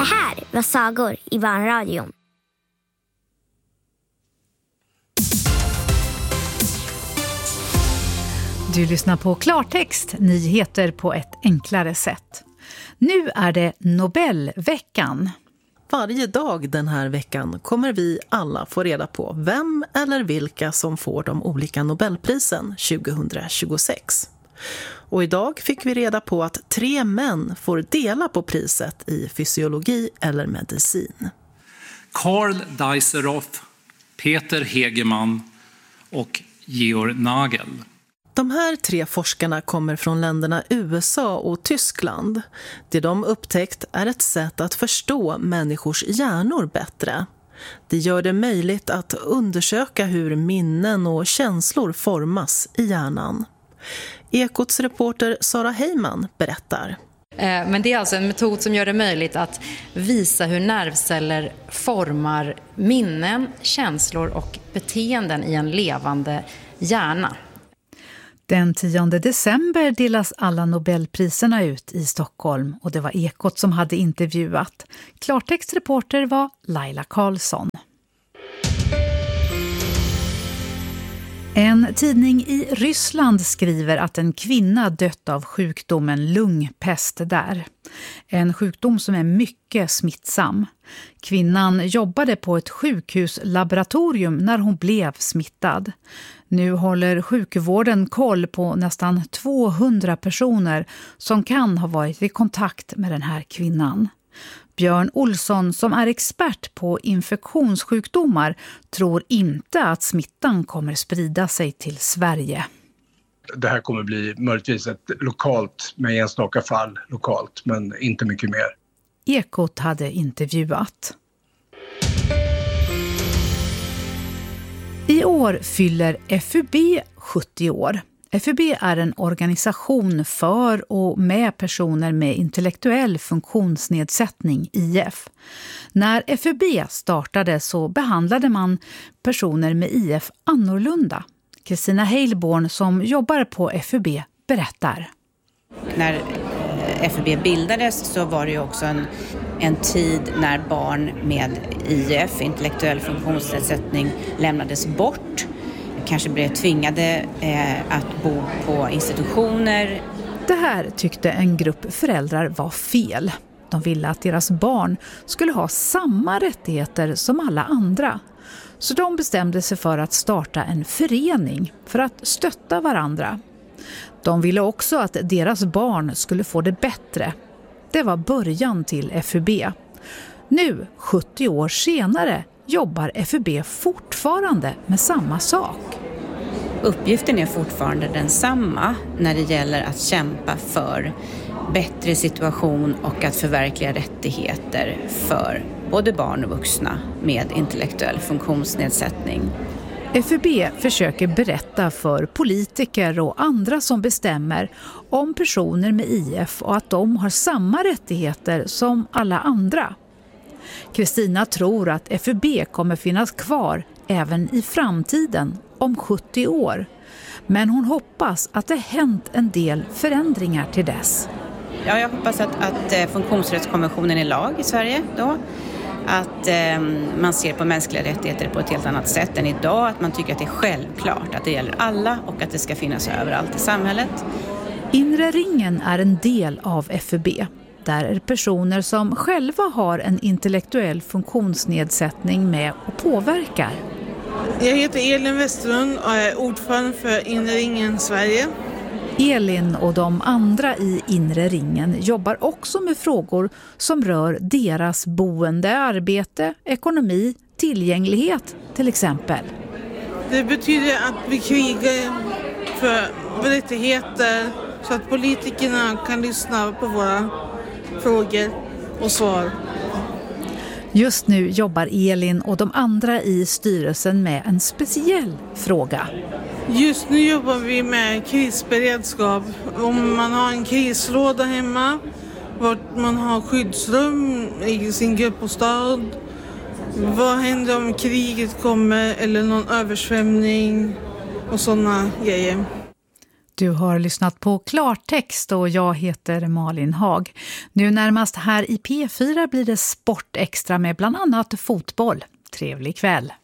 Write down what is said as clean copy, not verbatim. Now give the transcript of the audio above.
Det här var Sagor i Barnradion. Du lyssnar på Klartext, nyheter på ett enklare sätt. Nu är det Nobelveckan. Varje dag den här veckan kommer vi alla få reda på vem eller vilka som får de olika Nobelprisen 2026. Och idag fick vi reda på att 3 män får dela på priset i fysiologi eller medicin. Karl Dijsselhoff, Peter Hegemann och Georg Nagel. De här 3 forskarna kommer från länderna USA och Tyskland. Det de upptäckt är ett sätt att förstå människors hjärnor bättre. Det gör det möjligt att undersöka hur minnen och känslor formas i hjärnan. Ekots reporter Sara Heyman berättar. Men det är alltså en metod som gör det möjligt att visa hur nervceller formar minnen, känslor och beteenden i en levande hjärna. Den 10 december delas alla Nobelpriserna ut i Stockholm och det var Ekot som hade intervjuat. Klartextreporter var Laila Karlsson. En tidning i Ryssland skriver att en kvinna dött av sjukdomen lungpest där. En sjukdom som är mycket smittsam. Kvinnan jobbade på ett sjukhuslaboratorium när hon blev smittad. Nu håller sjukvården koll på nästan 200 personer som kan ha varit i kontakt med den här kvinnan. Björn Olsson, som är expert på infektionssjukdomar, tror inte att smittan kommer sprida sig till Sverige. Det här kommer bli möjligtvis ett lokalt, med enstaka fall lokalt, men inte mycket mer. Ekot hade intervjuat. I år fyller FUB 70 år. FUB är en organisation för och med personer med intellektuell funktionsnedsättning, IF. När FUB startade så behandlade man personer med IF annorlunda. Kristina Heilborn som jobbar på FUB berättar. När FUB bildades så var det ju också en tid när barn med IF, intellektuell funktionsnedsättning, lämnades bort. Kanske blev tvingade att bo på institutioner. Det här tyckte en grupp föräldrar var fel. De ville att deras barn skulle ha samma rättigheter som alla andra. Så de bestämde sig för att starta en förening för att stötta varandra. De ville också att deras barn skulle få det bättre. Det var början till FUB. Nu, 70 år senare, jobbar FUB fortfarande med samma sak. Uppgiften är fortfarande densamma när det gäller att kämpa för bättre situation och att förverkliga rättigheter för både barn och vuxna med intellektuell funktionsnedsättning. FUB försöker berätta för politiker och andra som bestämmer om personer med IF och att de har samma rättigheter som alla andra. Kristina tror att FUB kommer finnas kvar även i framtiden om 70 år. Men hon hoppas att det hänt en del förändringar till dess. Ja, jag hoppas att funktionsrättskonventionen är lag i Sverige då. Att man ser på mänskliga rättigheter på ett helt annat sätt än idag. Att man tycker att det är självklart att det gäller alla och att det ska finnas överallt i samhället. Inre ringen är en del av FUB. Där är personer som själva har en intellektuell funktionsnedsättning med och påverkar. Jag heter Elin Westerlund och är ordförande för Inre ringen Sverige. Elin och de andra i Inre ringen jobbar också med frågor som rör deras boende, arbete, ekonomi, tillgänglighet till exempel. Det betyder att vi krigar för rättigheter så att politikerna kan lyssna på våra frågor och svar. Just nu jobbar Elin och de andra i styrelsen med en speciell fråga. Just nu jobbar vi med krisberedskap. Om man har en krislåda hemma, vart man har skyddsrum i sin gruppbostad. Vad händer om kriget kommer eller någon översvämning och sådana grejer. Du har lyssnat på Klartext och jag heter Malin Hag. Nu närmast här i P4 blir det Sport Extra med bland annat fotboll. Trevlig kväll!